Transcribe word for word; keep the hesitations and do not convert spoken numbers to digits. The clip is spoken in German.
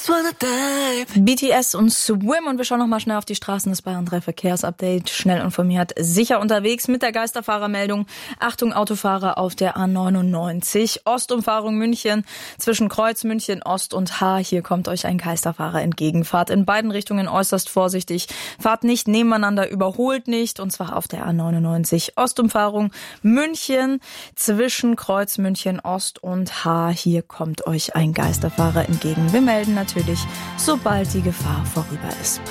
B T S und Swim und wir schauen noch mal schnell auf die Straßen des Bayern drei Verkehrsupdate. Schnell informiert, sicher unterwegs mit der Geisterfahrermeldung. Achtung Autofahrer auf der A neunundneunzig. Ostumfahrung München zwischen Kreuz München Ost und H. Hier kommt euch ein Geisterfahrer entgegen. Fahrt in beiden Richtungen äußerst vorsichtig. Fahrt nicht nebeneinander, überholt nicht. Und zwar auf der A neunundneunzig. Ostumfahrung München zwischen Kreuz München Ost und H. Hier kommt euch ein Geisterfahrer entgegen. Wir melden natürlich, sobald die Gefahr vorüber ist.